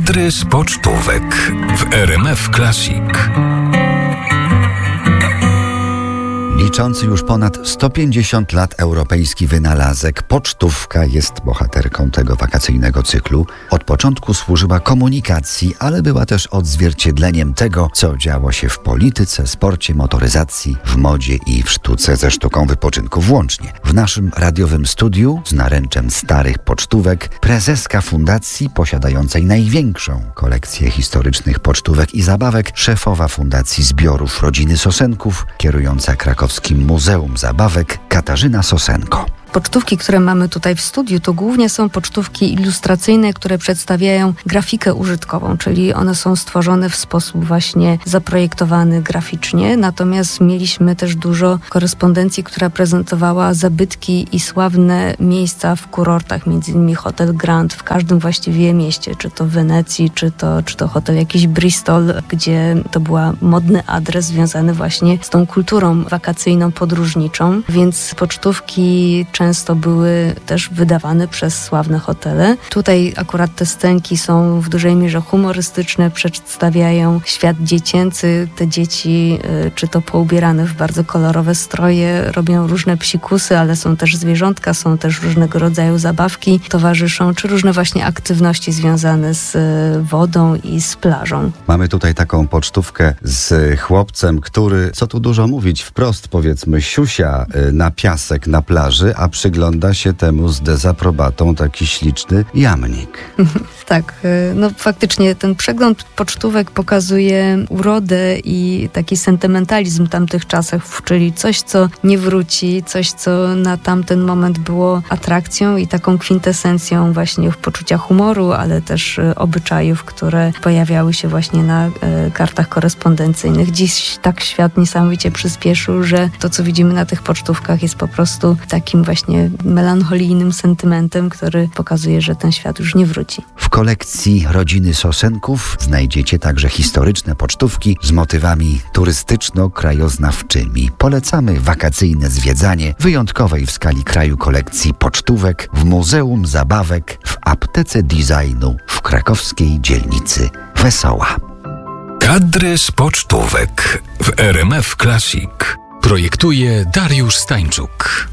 Kadry z pocztówek w RMF Classic. Liczący już ponad 150 lat europejski wynalazek pocztówka jest bohaterką tego wakacyjnego cyklu. Od początku służyła komunikacji, ale była też odzwierciedleniem tego, co działo się w polityce, sporcie, motoryzacji, w modzie i w sztuce, ze sztuką wypoczynku włącznie. W naszym radiowym studiu z naręczem starych pocztówek prezeska fundacji posiadającej największą kolekcję historycznych pocztówek i zabawek, szefowa Fundacji Zbiorów Rodziny Sosenków, kierująca Krakowskim Muzeum Zabawek Katarzyna Sosenko. Pocztówki, które mamy tutaj w studiu, to głównie są pocztówki ilustracyjne, które przedstawiają grafikę użytkową, czyli one są stworzone w sposób właśnie zaprojektowany graficznie. Natomiast mieliśmy też dużo korespondencji, która prezentowała zabytki i sławne miejsca w kurortach, między innymi hotel Grand w każdym właściwie mieście, czy to w Wenecji, czy to hotel jakiś Bristol, gdzie to był modny adres związany właśnie z tą kulturą wakacyjną, podróżniczą. Więc pocztówki często były też wydawane przez sławne hotele. Tutaj akurat te scenki są w dużej mierze humorystyczne, przedstawiają świat dziecięcy. Te dzieci, czy to poubierane w bardzo kolorowe stroje, robią różne psikusy, ale są też zwierzątka, są też różnego rodzaju zabawki, towarzyszą, czy różne właśnie aktywności związane z wodą i z plażą. Mamy tutaj taką pocztówkę z chłopcem, który, co tu dużo mówić, wprost powiedzmy, siusia na piasek na plaży, a przygląda się temu z dezaprobatą taki śliczny jamnik. Tak, no faktycznie ten przegląd pocztówek pokazuje urodę i taki sentymentalizm tamtych czasów, czyli coś, co nie wróci, coś, co na tamten moment było atrakcją i taką kwintesencją właśnie poczucia humoru, ale też obyczajów, które pojawiały się właśnie na kartach korespondencyjnych. Dziś tak świat niesamowicie przyspieszył, że to, co widzimy na tych pocztówkach, jest po prostu takim właśnie melancholijnym sentymentem, który pokazuje, że ten świat już nie wróci. W kolekcji rodziny Sosenków znajdziecie także historyczne pocztówki z motywami turystyczno-krajoznawczymi. Polecamy wakacyjne zwiedzanie wyjątkowej w skali kraju kolekcji pocztówek w Muzeum Zabawek w Aptece Designu w krakowskiej dzielnicy Wesoła. Kadry z pocztówek w RMF Classic. Projektuje Dariusz Stańczuk.